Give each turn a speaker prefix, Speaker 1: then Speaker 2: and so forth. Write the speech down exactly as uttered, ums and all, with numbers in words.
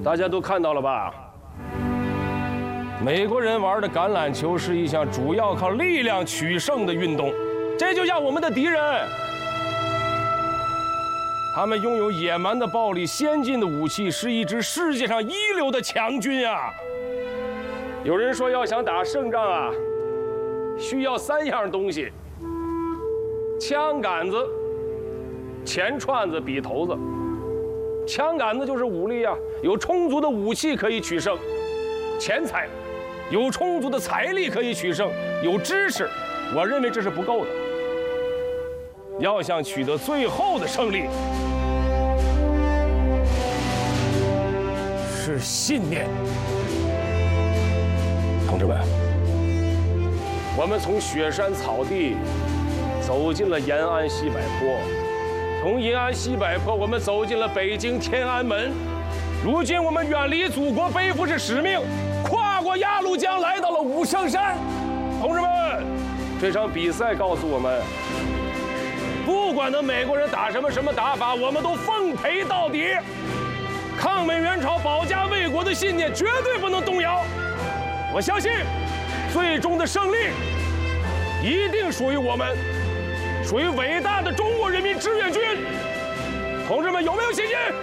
Speaker 1: 大家都看到了吧？美国人玩的橄榄球是一项主要靠力量取胜的运动，这就像我们的敌人。他们拥有野蛮的暴力、先进的武器，是一支世界上一流的强军啊！有人说，要想打胜仗啊，需要三样东西：枪杆子、钱串子、笔头子。枪杆子就是武力啊，有充足的武器可以取胜；钱财，有充足的财力可以取胜；有知识，我认为这是不够的。要想取得最后的胜利，是信念。同志们，我们从雪山草地走进了延安西柏坡，从延安西柏坡我们走进了北京天安门。如今我们远离祖国，背负着使命，跨过鸭绿江来到了武圣山。同志们，这场比赛告诉我们，不管那美国人打什么什么打法，我们都奉陪到底。抗美援朝、保家卫国的信念绝对不能动摇。我相信，最终的胜利一定属于我们，属于伟大的中国人民志愿军。同志们，有没有信心？